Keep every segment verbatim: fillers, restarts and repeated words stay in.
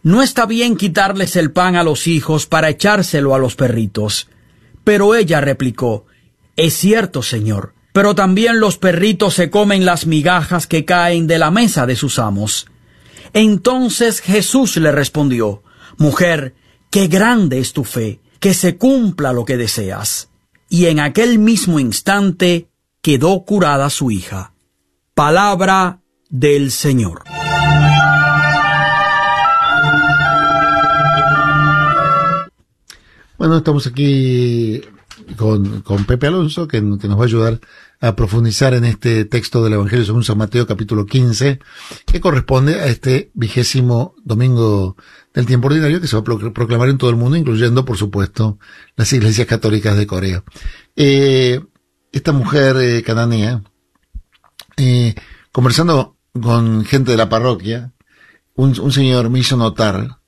no está bien quitarles el pan a los hijos para echárselo a los perritos. Pero ella replicó, es cierto, Señor, pero también los perritos se comen las migajas que caen de la mesa de sus amos. Entonces Jesús le respondió, mujer, qué grande es tu fe, que se cumpla lo que deseas. Y en aquel mismo instante quedó curada su hija. Palabra del Señor. Bueno, estamos aquí con, con Pepe Alonso, que, que nos va a ayudar a profundizar en este texto del Evangelio según San Mateo, capítulo quince, que corresponde a este vigésimo domingo del tiempo ordinario, que se va a proclamar en todo el mundo, incluyendo, por supuesto, las iglesias católicas de Corea. Eh, esta mujer eh, cananea, eh, conversando con gente de la parroquia, un, un señor me hizo notar,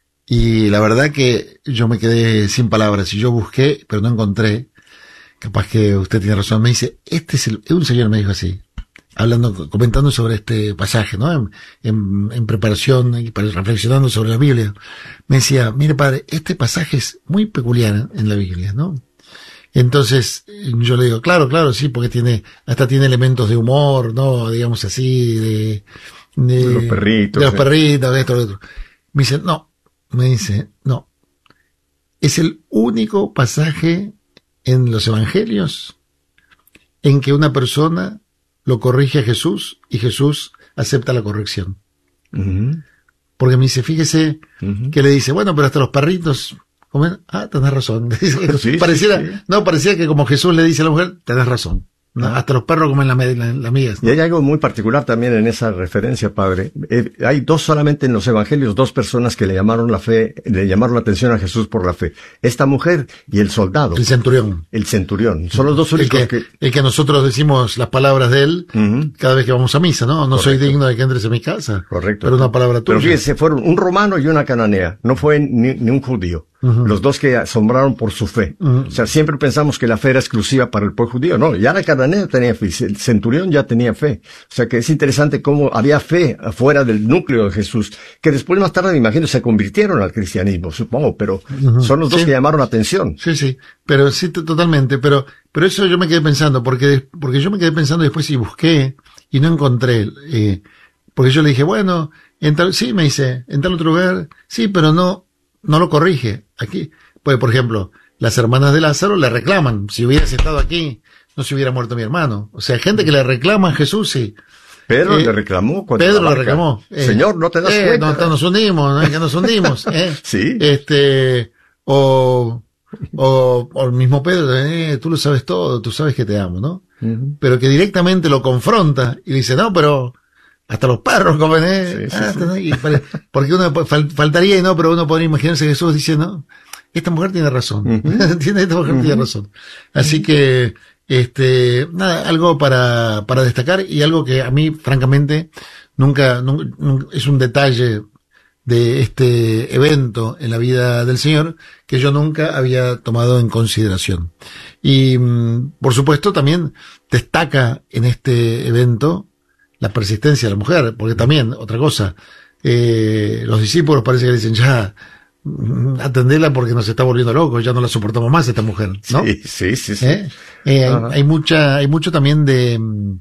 y la verdad que yo me quedé sin palabras, y yo busqué, pero no encontré. Capaz que usted tiene razón. Me dice, este es el, un señor me dijo así, hablando, comentando sobre este pasaje, ¿no? En, en, en preparación y reflexionando sobre la Biblia. Me decía, mire padre, este pasaje es muy peculiar en la Biblia, ¿no? Entonces, yo le digo, claro, claro, sí, porque tiene, hasta tiene elementos de humor, ¿no? Digamos así, de, de, de los perritos. De los sí. perritos, de esto, de otro. Me dice, no, me dice, no. Es el único pasaje en los evangelios en que una persona lo corrige a Jesús y Jesús acepta la corrección. Uh-huh. Porque me dice, fíjese, uh-huh. que le dice, bueno, pero hasta los perritos comen. Ah, tenés razón. Sí, pareciera, sí, sí. No, parecía que como Jesús le dice a la mujer, tenés razón. ¿No? Ah. Hasta los perros comen las la, la migas, ¿no? Y hay algo muy particular también en esa referencia, padre. Eh, hay dos solamente en los evangelios, dos personas que le llamaron la fe, le llamaron la atención a Jesús por la fe. Esta mujer y el soldado. El centurión. El centurión. Son los dos únicos el que, que... El que nosotros decimos las palabras de él uh-huh. cada vez que vamos a misa, ¿no? No Correcto. Soy digno de que entres en mi casa. Correcto. Pero una palabra tuya. Pero fíjense, fueron un romano y una cananea. No fue ni, ni un judío. Uh-huh. Los dos que asombraron por su fe. Uh-huh. O sea, siempre pensamos que la fe era exclusiva para el pueblo judío. No, ya la cananea tenía fe, el centurión ya tenía fe. O sea, que es interesante cómo había fe afuera del núcleo de Jesús, que después más tarde, me imagino, se convirtieron al cristianismo, supongo, pero uh-huh. son los dos sí. que llamaron la atención. Sí, sí, pero sí, totalmente. Pero, pero eso yo me quedé pensando, porque, porque yo me quedé pensando después y busqué y no encontré, eh, porque yo le dije, bueno, en tal, sí, me dice, en tal otro lugar, sí, pero no, no lo corrige. Aquí, pues, por ejemplo, las hermanas de Lázaro le reclaman, si hubieras estado aquí, no se hubiera muerto mi hermano. O sea, hay gente que le reclama a Jesús, sí. Pedro eh, le reclamó. Pedro le reclamó. Eh, Señor, no te das eh, cuenta. No, no, nos hundimos, ¿no? Que nos hundimos. Eh. Sí. Este, o, o, o el mismo Pedro, eh, tú lo sabes todo, tú sabes que te amo, ¿no? Uh-huh. Pero que directamente lo confronta y le dice, no, pero hasta los perros comen, eh. Sí, sí, ah, sí. Y, porque uno fal, faltaría y no, pero uno podría imaginarse que Jesús dice, no, esta mujer tiene razón. Uh-huh. tiene, esta mujer uh-huh. tiene razón. Así que, este, nada, algo para, para destacar y algo que a mí, francamente, nunca, nunca, nunca, es un detalle de este evento en la vida del Señor que yo nunca había tomado en consideración. Y, por supuesto, también destaca en este evento la persistencia de la mujer, porque también, otra cosa, eh, los discípulos parece que dicen, ya, atendela porque nos está volviendo locos, ya no la soportamos más esta mujer, ¿no? Sí, sí, sí. sí. ¿Eh? Eh, hay, hay mucha, hay mucho también de,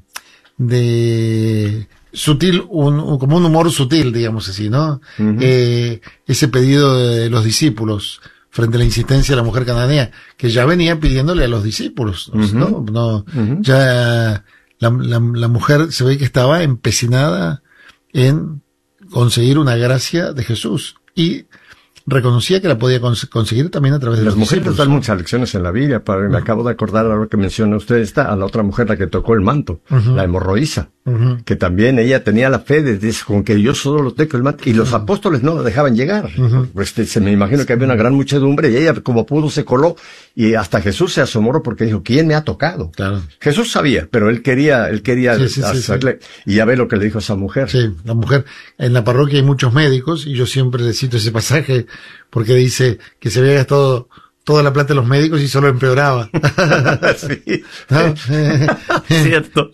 de sutil, un, un, como un humor sutil, digamos así, ¿no? Uh-huh. Eh, ese pedido de los discípulos frente a la insistencia de la mujer cananea, que ya venía pidiéndole a los discípulos, uh-huh. ¿no? No, uh-huh. ya la, la, la mujer se ve que estaba empecinada en conseguir una gracia de Jesús y reconocía que la podía cons- conseguir también a través de las los mujeres discípulos. dan muchas lecciones en la Biblia, padre. Me uh-huh. acabo de acordar a lo que menciona usted, está a la otra mujer, la que tocó el manto, uh-huh. la hemorroísa, uh-huh. que también ella tenía la fe de, de con que yo solo toco el manto, y los uh-huh. apóstoles no la dejaban llegar. Uh-huh. Pues se me imagino que había una gran muchedumbre, y ella como pudo se coló, y hasta Jesús se asombró porque dijo, ¿quién me ha tocado? Claro. Jesús sabía, pero él quería, él quería sí, sí, hacerle, sí, sí. y ya ve lo que le dijo a esa mujer. Sí, la mujer, en la parroquia hay muchos médicos, y yo siempre le cito ese pasaje, porque dice que se había gastado toda la plata de los médicos y solo empeoraba. Sí. ¿No? Cierto.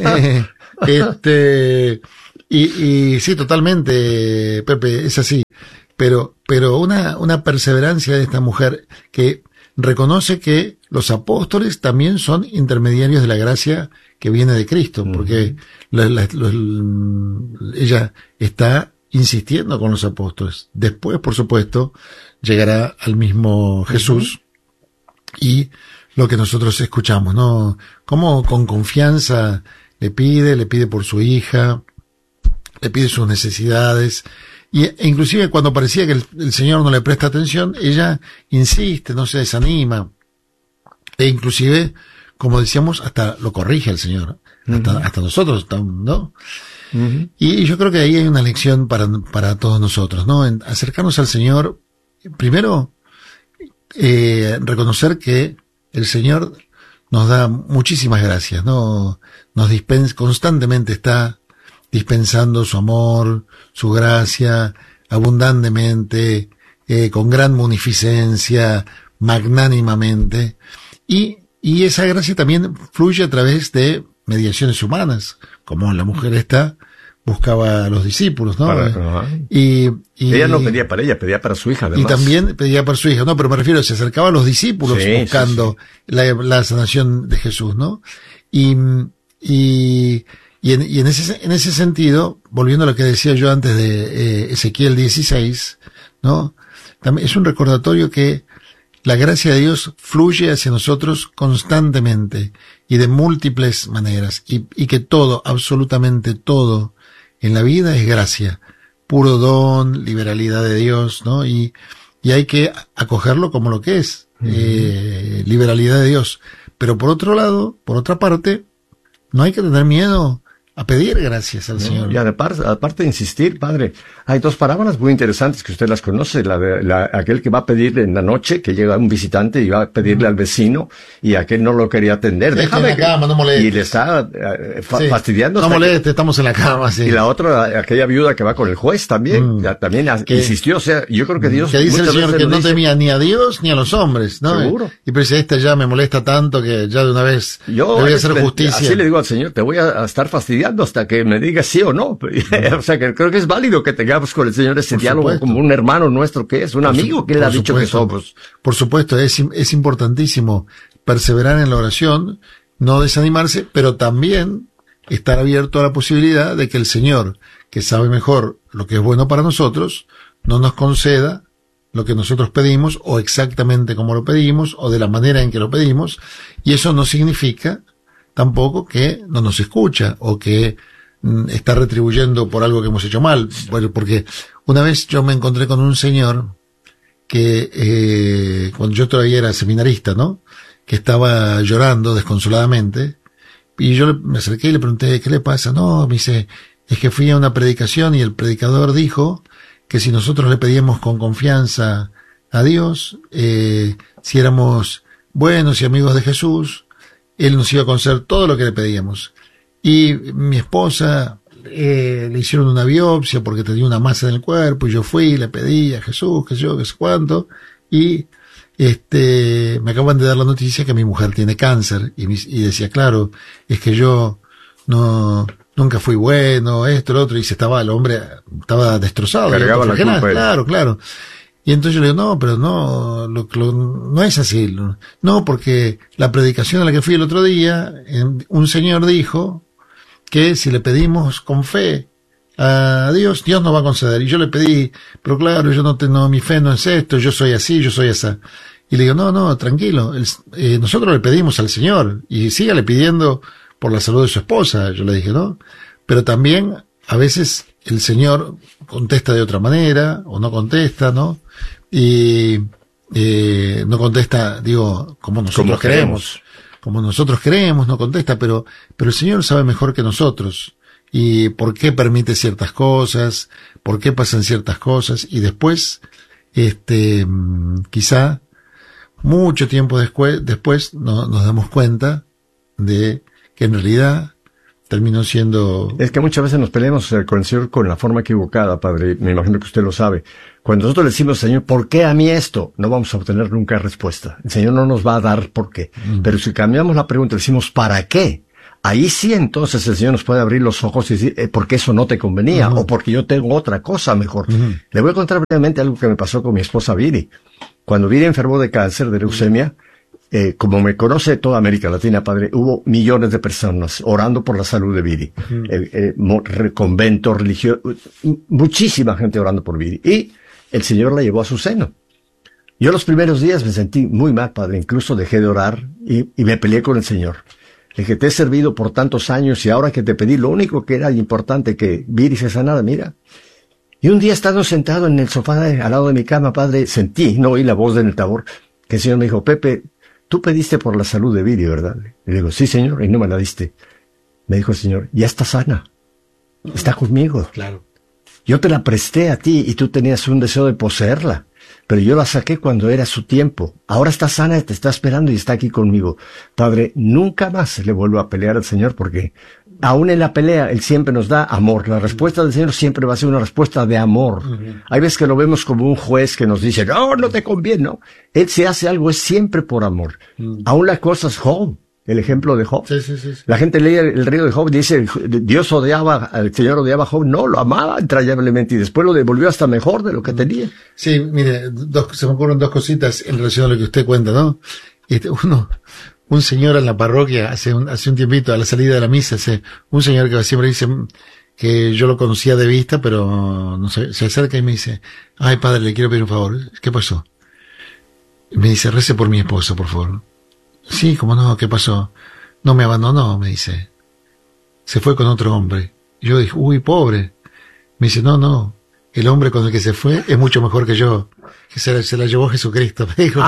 Este, y, y sí, totalmente, Pepe, es así. pero, pero una, una perseverancia de esta mujer que reconoce que los apóstoles también son intermediarios de la gracia que viene de Cristo, porque la, la, los, ella está insistiendo con los apóstoles. Después, por supuesto, llegará al mismo Jesús y lo que nosotros escuchamos, ¿no? Cómo con confianza le pide, le pide por su hija, le pide sus necesidades, y e inclusive cuando parecía que el, el Señor no le presta atención, ella insiste, no se desanima, e inclusive, como decíamos, hasta lo corrige el Señor, uh-huh. hasta, hasta nosotros, ¿no? Uh-huh. Y, y yo creo que ahí hay una lección para, para todos nosotros, ¿no? En acercarnos al Señor, primero, eh, reconocer que el Señor nos da muchísimas gracias, ¿no? Nos dispensa, constantemente está dispensando su amor, su gracia, abundantemente, eh, con gran munificencia, magnánimamente, y, y esa gracia también fluye a través de mediaciones humanas, como la mujer esta buscaba a los discípulos, ¿no? Para, uh-huh. y, y ella no pedía para ella, pedía para su hija, además. Y también pedía para su hija, no, pero me refiero, se acercaba a los discípulos sí, buscando sí, sí. La, la sanación de Jesús, ¿no? Y, y, y, en, y en ese, en ese sentido, volviendo a lo que decía yo antes de eh, Ezequiel dieciséis, ¿no? También es un recordatorio que la gracia de Dios fluye hacia nosotros constantemente y de múltiples maneras, y, y que todo, absolutamente todo, en la vida es gracia, puro don, liberalidad de Dios, ¿no? Y, y hay que acogerlo como lo que es, uh-huh. eh, liberalidad de Dios. Pero por otro lado, por otra parte, no hay que tener miedo a pedir gracias al no, Señor. Y aparte, aparte de insistir, padre, hay dos parábolas muy interesantes que usted las conoce, la de la, aquel que va a pedir en la noche, que llega un visitante y va a pedirle mm. al vecino, y aquel no lo quería atender. Déjame en la cama, no moleste. Y le está eh, fa sí. fastidiando. No moleste, que... estamos en la cama, sí. Y la otra, aquella viuda que va con el juez también, mm. ya, también que, insistió, o sea, yo creo que Dios... Que dice el Señor que no dice, temía ni a Dios ni a los hombres, ¿no? Seguro. Y pero si este ya me molesta tanto que ya de una vez yo, le voy a hacer justicia. Así le digo al Señor, te voy a, a estar fastidiando hasta que me diga sí o no. O sea, que creo que es válido que tengamos con el Señor ese por diálogo supuesto. Como un hermano nuestro que es, un por amigo su, que Él ha dicho supuesto. que somos. Por supuesto, es, es importantísimo perseverar en la oración, no desanimarse, pero también estar abierto a la posibilidad de que el Señor, que sabe mejor lo que es bueno para nosotros, no nos conceda lo que nosotros pedimos, o exactamente como lo pedimos, o de la manera en que lo pedimos, y eso no significa tampoco que no nos escucha, o que está retribuyendo por algo que hemos hecho mal. Bueno, porque una vez yo me encontré con un señor que, eh, cuando yo todavía era seminarista, ¿no? Que estaba llorando desconsoladamente, y yo me acerqué y le pregunté, ¿qué le pasa? No, me dice, es que fui a una predicación y el predicador dijo que si nosotros le pedíamos con confianza a Dios, eh, si éramos buenos y amigos de Jesús, Él nos iba a conceder todo lo que le pedíamos. Y mi esposa eh, le hicieron una biopsia porque tenía una masa en el cuerpo, y yo fui y le pedí a Jesús, que yo, que sé cuánto, y este me acaban de dar la noticia que mi mujer tiene cáncer, y, y decía, claro, es que yo no nunca fui bueno, esto, lo otro, y se estaba, el hombre estaba destrozado. Cargaba la culpa. Claro, claro. Y entonces yo le digo, no, pero no, lo, lo, no es así. No, porque la predicación a la que fui el otro día, un señor dijo que si le pedimos con fe a Dios, Dios nos va a conceder. Y yo le pedí, pero claro, yo no tengo, mi fe no es esto, yo soy así, yo soy esa. Y le digo, no, no, tranquilo, el, eh, nosotros le pedimos al Señor, y sígale pidiendo por la salud de su esposa, yo le dije, ¿no? Pero también, a veces, el Señor contesta de otra manera, o no contesta, ¿no? Y, eh, no contesta, digo, como nosotros como queremos. Como nosotros creemos, no contesta, pero, pero el Señor sabe mejor que nosotros, y por qué permite ciertas cosas, por qué pasan ciertas cosas, y después, este, quizá, mucho tiempo después, después no, nos damos cuenta de que en realidad terminó siendo... Es que muchas veces nos peleamos con el Señor con la forma equivocada, padre, me imagino que usted lo sabe. Cuando nosotros le decimos al Señor, ¿por qué a mí esto? No vamos a obtener nunca respuesta. El Señor no nos va a dar por qué. Mm. Pero si cambiamos la pregunta, le decimos, ¿para qué? ahí sí entonces el Señor nos puede abrir los ojos y decir, eh, porque eso no te convenía, uh-huh. o porque yo tengo otra cosa mejor. Uh-huh. Le voy a contar brevemente algo que me pasó con mi esposa Viri. Cuando Viri enfermó de cáncer, de leucemia, eh, como me conoce toda América Latina, padre, hubo millones de personas orando por la salud de Viri. Uh-huh. eh, eh, conventos, religiosos, muchísima gente orando por Viri. Y el Señor la llevó a su seno. Yo los primeros días me sentí muy mal, padre, incluso dejé de orar y, y me peleé con el Señor. Le dije, te he servido por tantos años y ahora que te pedí, lo único que era importante que Viri se sanara, mira. Y un día estando sentado en el sofá de, al lado de mi cama, padre, sentí, no oí la voz del Tabor, que el Señor me dijo, Pepe, tú pediste por la salud de Viri, ¿verdad? Y le digo, sí, Señor, y no me la diste. Me dijo el Señor, ya está sana, está conmigo. Claro. Yo te la presté a ti y tú tenías un deseo de poseerla. Pero yo la saqué cuando era su tiempo. Ahora está sana, te está esperando y está aquí conmigo. Padre, nunca más le vuelvo a pelear al Señor porque aún en la pelea Él siempre nos da amor. La respuesta del Señor siempre va a ser una respuesta de amor. Uh-huh. Hay veces que lo vemos como un juez que nos dice, no, no te conviene, no. Él si hace algo es siempre por amor. Uh-huh. Aún las cosas, Job, el ejemplo de Job. Sí, sí, sí, sí. La gente lee el, el río de Job y dice, Dios odiaba, el Señor odiaba a Job. No, lo amaba entrañablemente y después lo devolvió hasta mejor de lo que tenía. Sí, mire, dos, se me ocurren dos cositas en relación a lo que usted cuenta, ¿no? Este, uno, un señor en la parroquia, hace un, hace un tiempito, a la salida de la misa, hace, un señor que siempre dice que yo lo conocía de vista, pero no sé, se acerca y me dice, ay padre, le quiero pedir un favor. ¿Qué pasó? Y me dice, rece por mi esposa, por favor. Sí, cómo no, ¿qué pasó? No me abandonó, me dice. Se fue con otro hombre. Y yo dije, uy, pobre. Me dice, no, no, el hombre con el que se fue es mucho mejor que yo. Que se la, se la llevó Jesucristo, me dijo.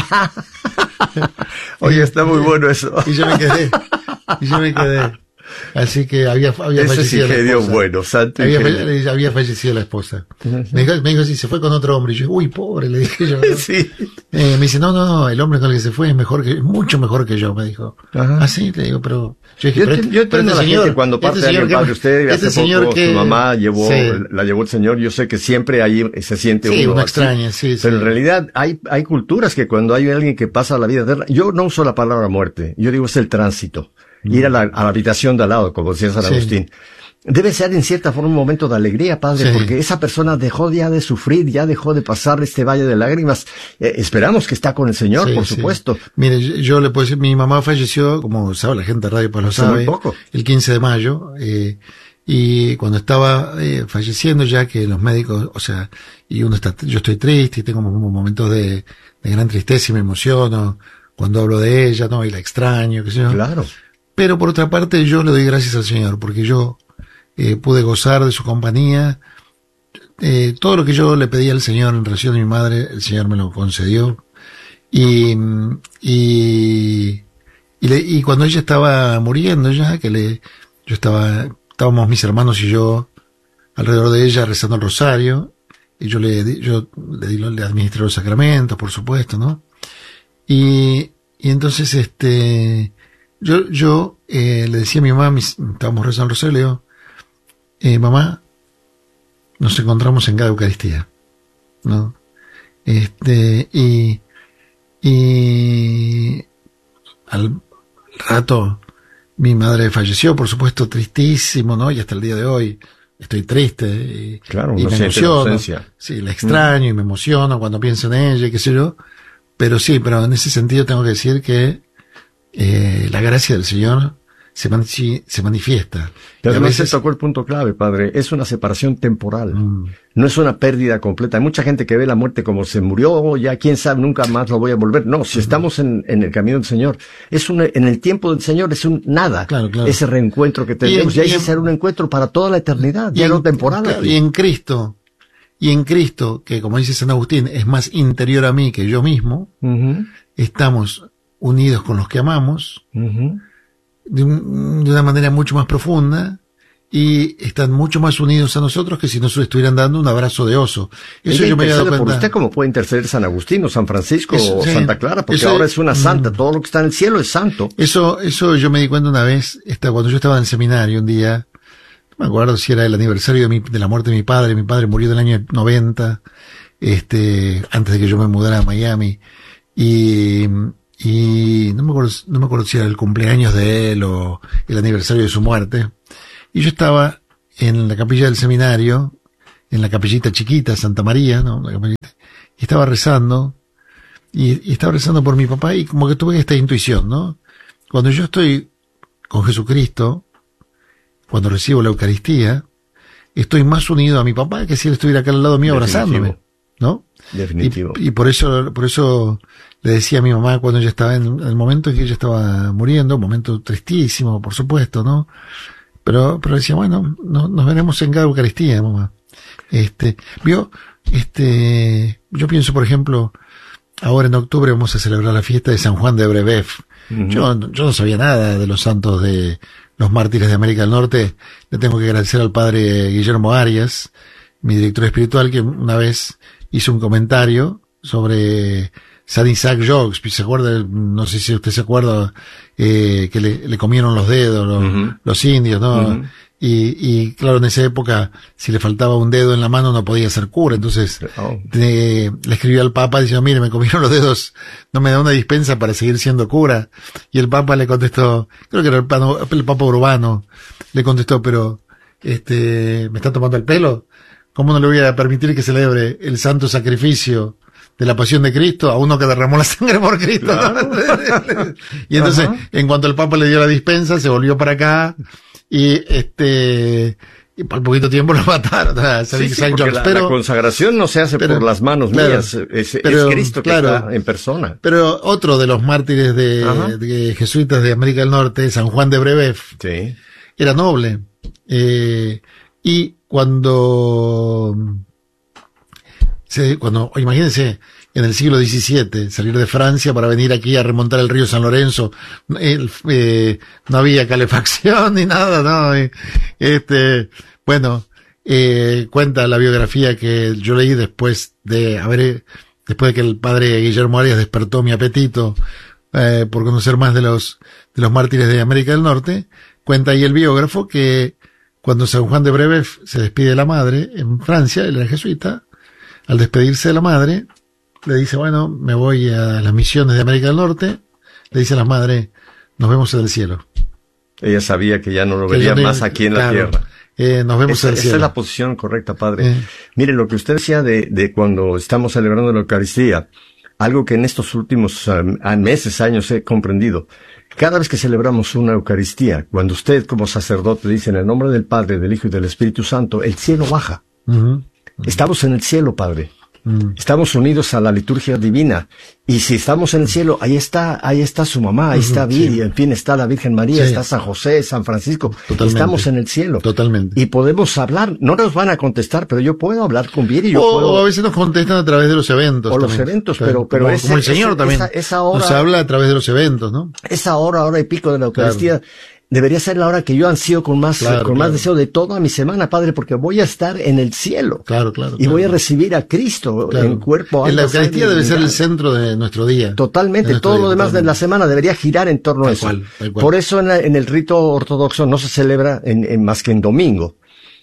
Oye, está muy bueno eso. Y yo me quedé, y yo me quedé. Así que había, había Ese fallecido sí la genio esposa. bueno, santo había, ingenio. había fallecido la esposa. Me dijo, me dijo así, se fue con otro hombre. Y yo, uy, pobre, le dije yo. ¿no? Sí. Eh, me dice, no, no, no, el hombre con el que se fue es mejor que, mucho mejor que yo, me dijo. Ajá. Ah, sí, le digo, pero, yo dije, Yo, pero, te, yo pero entiendo este a la señor, gente cuando parte este de alguien, señor padre, usted, este hace señor poco, que, su mamá llevó, sí. la llevó el Señor, yo sé que siempre ahí se siente Sí, uno, uno así, extraña, sí, pero sí. en realidad hay, hay culturas que cuando hay alguien que pasa la vida eterna, yo no uso la palabra muerte, yo digo es el tránsito, mm. ir a la, a la habitación de al lado, como decía San Sí. Agustín. Debe ser en cierta forma un momento de alegría, padre, Sí. porque esa persona dejó ya de sufrir, ya dejó de pasar este valle de lágrimas. Eh, esperamos que está con el Señor, Sí, por sí. supuesto. Mire, yo, yo le puedo decir, mi mamá falleció, como sabe la gente de radio, pues lo Hace sabe, muy poco. el quince de mayo, eh, y cuando estaba eh, falleciendo ya que los médicos, o sea, y uno está, yo estoy triste y tengo como momentos de, de gran tristeza y me emociono cuando hablo de ella, ¿no? Y la extraño, qué sé yo. Claro. Pero por otra parte yo le doy gracias al Señor, porque yo eh, pude gozar de su compañía. Eh, todo lo que yo le pedí al Señor en relación a mi madre, el Señor me lo concedió. Y, y, y, le, y cuando ella estaba muriendo ya, que le, yo estaba, estábamos mis hermanos y yo alrededor de ella rezando el rosario, y yo le di, yo le di, le administré los sacramentos, por supuesto, ¿no? Y, y entonces este, yo, yo, eh, le decía a mi mamá, mis, estábamos rezando el rosario, le digo, eh, mamá, nos encontramos en cada Eucaristía, ¿no? Este, y, y al rato mi madre falleció, por supuesto, tristísimo, ¿no? Y hasta el día de hoy estoy triste y, Claro, y uno me siente la emociono. ausencia. Sí, la extraño mm. y me emociono cuando pienso en ella y qué sé yo. Pero sí, pero en ese sentido tengo que decir que eh, la gracia del Señor se, man, se manifiesta. Y además veces... se tocó el punto clave, padre. Es una separación temporal. Mm. No es una pérdida completa. Hay mucha gente que ve la muerte como se murió, ya quién sabe, nunca más lo voy a volver. No, si mm. estamos en, en el camino del Señor, es un, en el tiempo del Señor es un nada. Claro, claro. Ese reencuentro que tenemos. Y, y, y ese será un encuentro para toda la eternidad, ya no temporal. Claro, y en Cristo, y en Cristo, que como dice San Agustín, es más interior a mí que yo mismo, uh-huh. estamos unidos con los que amamos, uh-huh. de, un, de una manera mucho más profunda, y están mucho más unidos a nosotros que si nos estuvieran dando un abrazo de oso. Eso Ella yo me he dado por cuenta. usted como puede interceder San Agustín o San Francisco Eso, o sí. Santa Clara, porque Eso, ahora es una santa. Mm. Todo lo que está en el cielo es santo. Eso, eso yo me di cuenta una vez, esta, cuando yo estaba en el seminario un día, no me acuerdo si era el aniversario de, mi, de la muerte de mi padre. Mi padre murió en el año noventa, este, antes de que yo me mudara a Miami. Y, y no me acuerdo, no me acuerdo si era el cumpleaños de él o el aniversario de su muerte, y yo estaba en la capilla del seminario, en la capillita chiquita, Santa María, ¿no? La capillita, y estaba rezando, y, y estaba rezando por mi papá, y como que tuve esta intuición, ¿no? Cuando yo estoy con Jesucristo, cuando recibo la Eucaristía, estoy más unido a mi papá que si él estuviera acá al lado mío abrazándome, ¿no? Definitivo. Y, y por eso, por eso le decía a mi mamá cuando ella estaba en el momento en que ella estaba muriendo, un momento tristísimo, por supuesto, ¿no? Pero, pero decía, bueno, no, nos veremos en cada Eucaristía, mamá. Este, vio, este, yo pienso, por ejemplo, ahora en octubre vamos a celebrar la fiesta de San Juan de Brebeuf. Uh-huh. Yo, yo no sabía nada de los santos de los mártires de América del Norte. Le tengo que agradecer al padre Guillermo Arias, mi director espiritual, que una vez hizo un comentario sobre San Isaac Jogues. ¿Se acuerda? No sé si usted se acuerda, eh, que le, le comieron los dedos los, uh-huh. los indios, ¿no? Uh-huh. Y, y claro, en esa época, si le faltaba un dedo en la mano no podía ser cura. Entonces, oh. te, le escribió al Papa diciendo, mire, me comieron los dedos, no me da una dispensa para seguir siendo cura. Y el Papa le contestó, creo que era el, pano, el Papa Urbano, le contestó, pero, este, ¿me está tomando el pelo? ¿Cómo no le voy a permitir que celebre el santo sacrificio de la pasión de Cristo a uno que derramó la sangre por Cristo? Claro. Y entonces, uh-huh. en cuanto el Papa le dio la dispensa, se volvió para acá, y este, y por poquito tiempo lo mataron. O sea, sí, sí, porque la, pero, la consagración no se hace pero, por las manos claro, mías, es, pero, es Cristo que claro, está en persona. Pero otro de los mártires de, de jesuitas de América del Norte, San Juan de Brebeuf, sí. era noble, eh, y cuando se, cuando, imagínense, en el siglo diecisiete, salir de Francia para venir aquí a remontar el río San Lorenzo, el, eh, no había calefacción ni nada, ¿no? Este, bueno, eh, cuenta la biografía que yo leí después de haber, después de que el padre Guillermo Arias despertó mi apetito, eh, por conocer más de los, de los mártires de América del Norte, cuenta ahí el biógrafo que cuando San Juan de Brebeuf se despide de la madre en Francia, él era jesuita, al despedirse de la madre, le dice, bueno, me voy a las misiones de América del Norte, le dice a la madre, nos vemos en el cielo. Ella sabía que ya no lo vería más aquí en claro, la tierra. Eh, nos vemos esa, en el cielo. Esa es la posición correcta, padre. Eh. Mire, lo que usted decía de, de cuando estamos celebrando la Eucaristía, algo que en estos últimos um, meses, años he comprendido. Cada vez que celebramos una Eucaristía, cuando usted como sacerdote dice en el nombre del Padre, del Hijo y del Espíritu Santo, el cielo baja. Uh-huh. Uh-huh. Estamos en el cielo, padre. Estamos unidos a la liturgia divina. Y si estamos en el cielo, ahí está, ahí está su mamá, ahí está Viri, sí. en fin, está la Virgen María, sí. está San José, San Francisco. Totalmente. Estamos en el cielo. Totalmente. Y podemos hablar, no nos van a contestar, pero yo puedo hablar con Viri. Yo o, puedo... o a veces nos contestan a través de los eventos. O también. los eventos, pero, pero como, ese, como el Señor ese, también. Esa, esa hora, nos habla a través de los eventos, ¿no? Esa hora, hora y pico de la Eucaristía. Claro. Debería ser la hora que yo ansío con más, claro, con claro. más deseo de toda mi semana, Padre, porque voy a estar en el cielo. Claro, claro. Y claro. voy a recibir a Cristo claro. en cuerpo, alma, en la Eucaristía sangre, debe ser el centro de nuestro día. Totalmente. Todo día, lo demás totalmente. de la semana debería girar en torno tal a eso. Cual, tal cual. Por eso en, la, en el rito ortodoxo no se celebra en, en más que en domingo.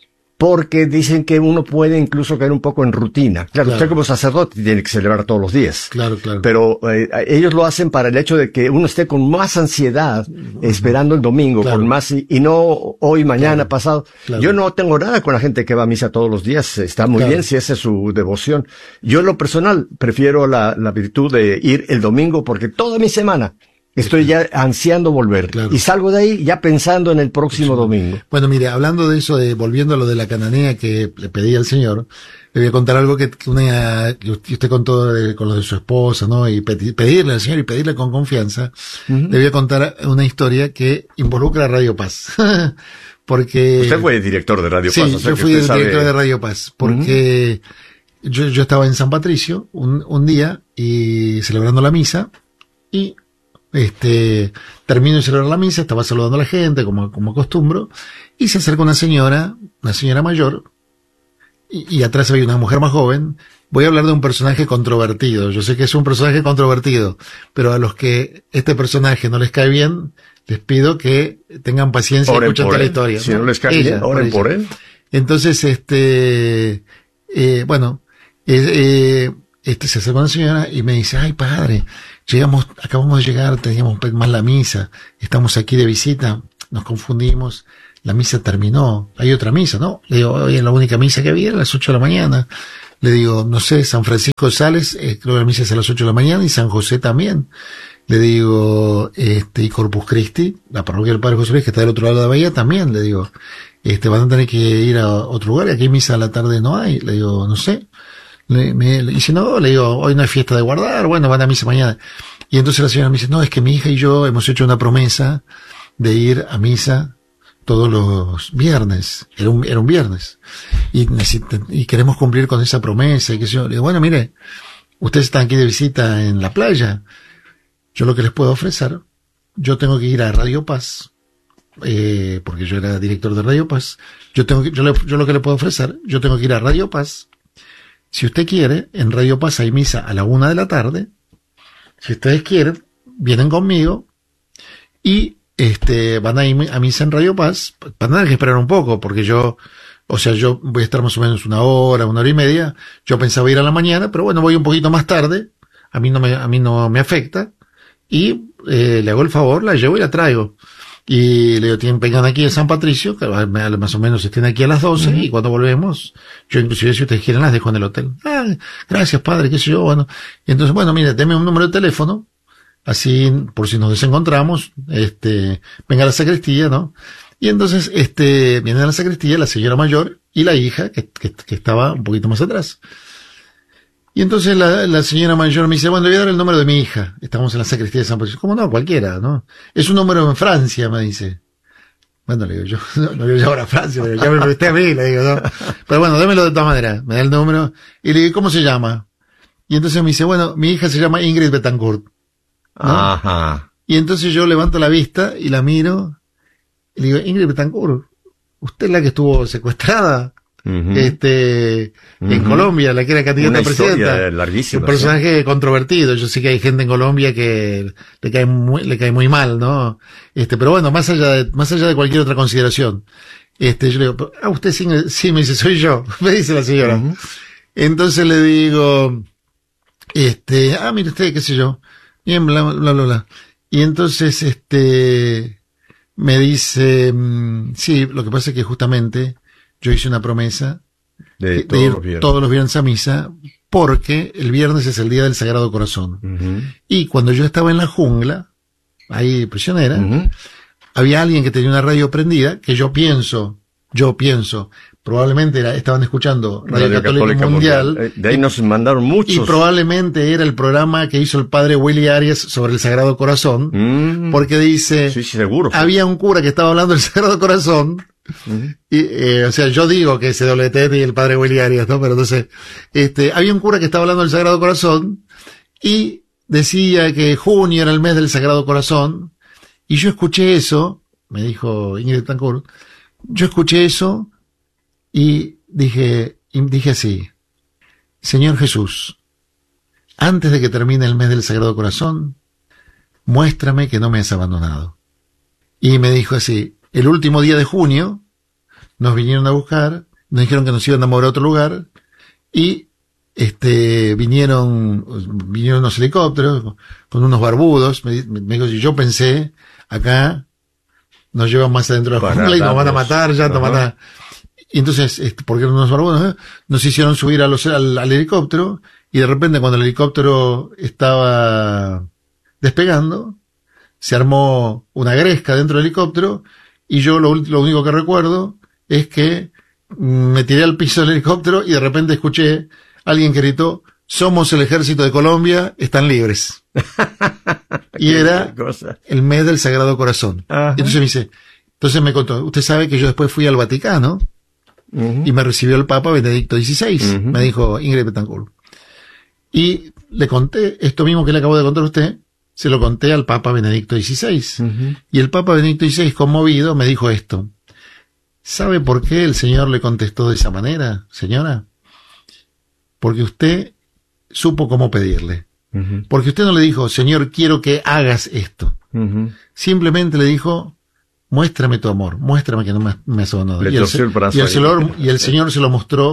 Porque dicen que uno puede incluso caer un poco en rutina. Claro, claro, usted como sacerdote tiene que celebrar todos los días. Claro, claro. Pero eh, ellos lo hacen para el hecho de que uno esté con más ansiedad uh-huh. esperando el domingo, claro. con más y, y no hoy, mañana, claro. pasado. Claro. Yo no tengo nada con la gente que va a misa todos los días. Está muy claro. bien si esa es su devoción. Yo en lo personal prefiero la, la virtud de ir el domingo porque toda mi semana estoy ya ansiando volver. Claro. Y salgo de ahí ya pensando en el próximo sí. domingo. Bueno, mire, hablando de eso, de volviendo a lo de la cananea que le pedí al Señor, le voy a contar algo que, que, una, que usted contó de, con lo de su esposa, ¿no? Y pedir, pedirle al Señor y pedirle con confianza. Uh-huh. Le voy a contar una historia que involucra a Radio Paz. Porque... Usted fue director de Radio sí, Paz. Sí, o sea yo fui director sabe... de Radio Paz. Porque uh-huh. yo, yo estaba en San Patricio un, un día y celebrando la misa y... Este, termino de celebrar la misa, estaba saludando a la gente, como, como acostumbro, y se acerca una señora, una señora mayor, y, y atrás había una mujer más joven. Voy a hablar de un personaje controvertido. Yo sé que es un personaje controvertido, pero a los que este personaje no les cae bien, les pido que tengan paciencia y escuchen toda la historia. Si no, no les cae ella, bien, oren por él. Entonces, este, eh, bueno, eh, eh, este se acercó una señora y me dice, ay padre, llegamos, acabamos de llegar, teníamos más la misa, estamos aquí de visita, nos confundimos, la misa terminó, hay otra misa, ¿no? Le digo, hoy es la única misa que había, a las ocho de la mañana. Le digo, no sé, San Francisco de Sales, eh, creo que la misa es a las ocho de la mañana, y San José también. Le digo, este, y Corpus Christi, la parroquia del Padre José Luis, que está del otro lado de la bahía, también, le digo, este, van a tener que ir a otro lugar, y aquí misa a la tarde no hay. Le digo, no sé. Le, me, y si no, le digo, hoy no hay fiesta de guardar, bueno, van a misa mañana. Y entonces la señora me dice, no, es que mi hija y yo hemos hecho una promesa de ir a misa todos los viernes. Era un, era un viernes. Y, y queremos cumplir con esa promesa. Y que yo, le digo, bueno, mire, ustedes están aquí de visita en la playa. Yo lo que les puedo ofrecer, yo tengo que ir a Radio Paz, eh, porque yo era director de Radio Paz. Yo tengo que, yo, le, yo lo que le puedo ofrecer, yo tengo que ir a Radio Paz. Si usted quiere, en Radio Paz hay misa a la una de la tarde. Si ustedes quieren, vienen conmigo y este van a ir a misa en Radio Paz. Van a tener que esperar un poco, porque yo, o sea, yo voy a estar más o menos una hora, una hora y media. Yo pensaba ir a la mañana, pero bueno, voy un poquito más tarde. A mí no me, a mí no me afecta. Y eh, le hago el favor, la llevo y la traigo. Y le digo, tienen, vengan aquí a San Patricio, que más o menos estén aquí a las doce, uh-huh. Y cuando volvemos, yo inclusive si ustedes quieren las dejo en el hotel. Ah, gracias padre, qué sé yo, bueno. Y entonces, bueno, mire, deme un número de teléfono, así, por si nos desencontramos, este, venga a la sacristía, ¿no? Y entonces, este, viene a la sacristía la señora mayor y la hija, que, que, que estaba un poquito más atrás. Y entonces la, la señora mayor me dice, bueno, le voy a dar el número de mi hija. Estamos en la sacristía de San Patricio. ¿Cómo no? Cualquiera, ¿no? Es un número en Francia, me dice. Bueno, le digo, yo no, no voy a llamar a Francia, pero ya me lo presté a mí, le digo, ¿no? Pero bueno, démelo de todas maneras. Me da el número. Y le digo, ¿cómo se llama? Y entonces me dice, bueno, mi hija se llama Ingrid Betancourt, ¿no? Ajá. Y entonces yo levanto la vista y la miro. Y le digo, Ingrid Betancourt, ¿usted es la que estuvo secuestrada? Uh-huh. Este, uh-huh. En Colombia, la que era candidata a presidenta. Larguísima, un personaje sí. Controvertido. Yo sé que hay gente en Colombia que le cae muy, le cae muy mal, ¿no? Este, pero bueno, más allá de, más allá de cualquier otra consideración. Este, yo le digo, ah, usted sí, sí, me dice, soy yo, me dice la señora. Uh-huh. Entonces le digo, este, ah, mire usted, qué sé yo. Bien, bla, bla, bla, bla. Y entonces, este, me dice, sí, lo que pasa es que justamente, yo hice una promesa de, de ir los todos los viernes a misa, porque el viernes es el día del Sagrado Corazón. Uh-huh. Y cuando yo estaba en la jungla, ahí prisionera, uh-huh. había alguien que tenía una radio prendida, que yo pienso, yo pienso, probablemente era, estaban escuchando Radio, radio Católica, Católica Mundial. Mundial. De ahí nos mandaron muchos. Y probablemente era el programa que hizo el padre Willy Arias sobre el Sagrado Corazón, mm. porque dice, sí, seguro. Había un cura que estaba hablando del Sagrado Corazón. Uh-huh. Y, eh, o sea, yo digo que ese doble T y el padre Willy Arias, ¿no? Pero entonces, este, había un cura que estaba hablando del Sagrado Corazón y decía que junio era el mes del Sagrado Corazón, y yo escuché eso, me dijo Ingrid Betancourt, yo escuché eso y dije, y dije así, Señor Jesús, antes de que termine el mes del Sagrado Corazón, muéstrame que no me has abandonado. Y me dijo así, el último día de junio, nos vinieron a buscar, nos dijeron que nos iban a mover a otro lugar, y este vinieron vinieron unos helicópteros con unos barbudos, me, me dijo, si yo pensé, acá nos llevan más adentro de la jungla y nos van a matar, ya nos van a... Y entonces, este, porque eran unos barbudos, ¿eh? Nos hicieron subir a los, al, al helicóptero, y de repente cuando el helicóptero estaba despegando, se armó una gresca dentro del helicóptero, y yo lo, lo único que recuerdo es que me tiré al piso del helicóptero y de repente escuché a alguien que gritó, somos el ejército de Colombia, están libres. Y era el mes del Sagrado Corazón. Ajá. Entonces me dice, entonces me contó, usted sabe que yo después fui al Vaticano, uh-huh. y me recibió el Papa Benedicto dieciséis, uh-huh. me dijo Ingrid Betancourt. Y le conté esto mismo que le acabo de contar a usted, se lo conté al Papa Benedicto dieciséis. Uh-huh. Y el Papa Benedicto dieciséis, conmovido, me dijo esto. ¿Sabe por qué el Señor le contestó de esa manera, señora? Porque usted supo cómo pedirle. Uh-huh. Porque usted no le dijo, Señor, quiero que hagas esto. Uh-huh. Simplemente le dijo, muéstrame tu amor, muéstrame que no me, me has abandonado. Y el, el, y, el Señor, y el Señor se lo mostró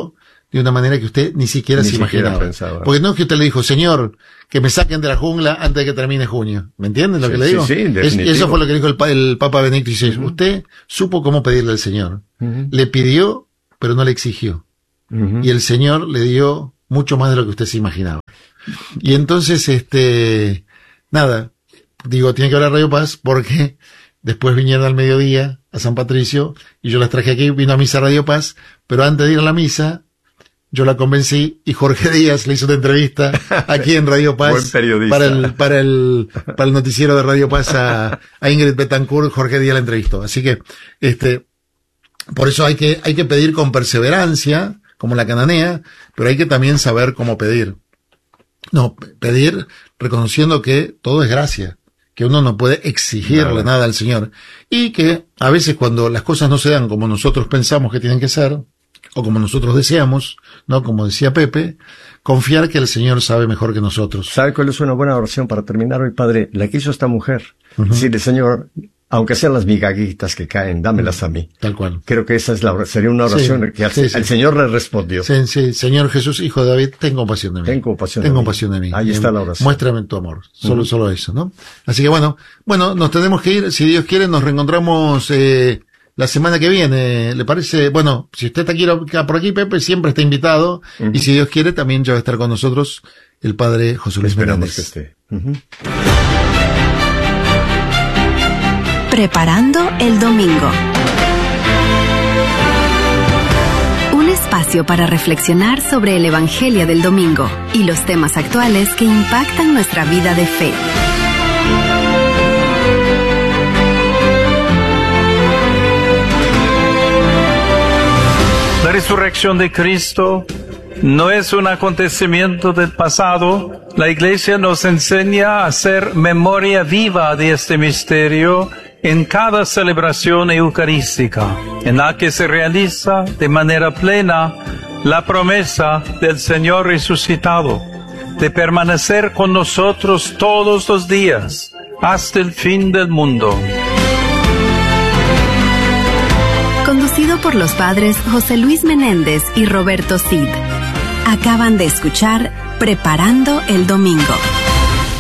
de una manera que usted ni siquiera Ni se siquiera imaginaba. pensaba. Porque no es que usted le dijo, Señor, que me saquen de la jungla antes de que termine junio. ¿Me entienden lo Sí, que le sí, digo? sí, Es- definitivo. eso fue lo que dijo el, pa- el Papa Benedicto dieciséis. Uh-huh. Usted supo cómo pedirle al Señor. Uh-huh. Le pidió, pero no le exigió. Uh-huh. Y el Señor le dio mucho más de lo que usted se imaginaba. Y entonces, este, nada, digo, tiene que hablar Radio Paz porque después vinieron al mediodía a San Patricio y yo las traje aquí, vino a misa Radio Paz, pero antes de ir a la misa, yo la convencí y Jorge Díaz le hizo una entrevista aquí en Radio Paz. Buen periodista. Para el, para el, para el noticiero de Radio Paz a, a Ingrid Betancourt, Jorge Díaz la entrevistó. Así que, este, por eso hay que, hay que pedir con perseverancia, como la cananea, pero hay que también saber cómo pedir. No, pedir reconociendo que todo es gracia, que uno no puede exigirle Nada. nada al Señor. Y que a veces cuando las cosas no se dan como nosotros pensamos que tienen que ser, o como nosotros deseamos, ¿no? Como decía Pepe, confiar que el Señor sabe mejor que nosotros. ¿Sabe cuál es una buena oración para terminar hoy, Padre? La que hizo esta mujer. Uh-huh. Decirle, Señor, aunque sean las migaguitas que caen, dámelas a mí. Tal cual. Creo que esa es la sería una oración Sí, que al, sí, sí. al Señor le respondió. Sí, sí, Señor Jesús, Hijo de David, ten compasión de mí. Ten compasión ten de mí. compasión de mí. Ahí está la oración. Muéstrame tu amor. Solo, Uh-huh. solo eso, ¿no? Así que bueno, bueno, nos tenemos que ir. Si Dios quiere, nos reencontramos eh, la semana que viene. ¿Le parece? Bueno, si usted está aquí por aquí, Pepe, siempre está invitado. Uh-huh. Y si Dios quiere, también ya va a estar con nosotros el Padre José Luis Esperamos Menéndez. que esté. Uh-huh. Preparando el domingo. Un espacio para reflexionar sobre el Evangelio del domingo y los temas actuales que impactan nuestra vida de fe. La resurrección de Cristo no es un acontecimiento del pasado. La Iglesia nos enseña a hacer memoria viva de este misterio en cada celebración eucarística, en la que se realiza de manera plena la promesa del Señor resucitado, de permanecer con nosotros todos los días, hasta el fin del mundo. Conducido por los padres José Luis Menéndez y Roberto Cid. Acaban de escuchar Preparando el Domingo.